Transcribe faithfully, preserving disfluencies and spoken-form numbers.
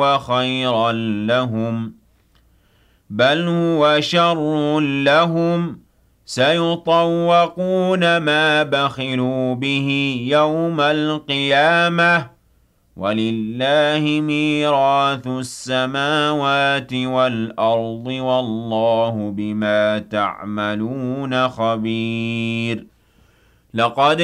وخيرا لهم بل هو شر لهم سيطوقون ما بخلوا به يوم القيامة ولله ميراث السماوات والأرض والله بما تعملون خبير لقد